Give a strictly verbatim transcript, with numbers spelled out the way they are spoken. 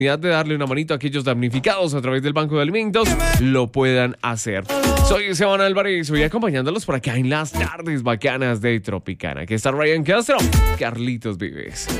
de darle una manito a aquellos damnificados a través del Banco de Alimentos, lo puedan hacer. Soy Esteban Álvarez, voy acompañándolos por acá en las tardes bacanas de Tropicana. Aquí está Ryan Castro, Carlitos Vives.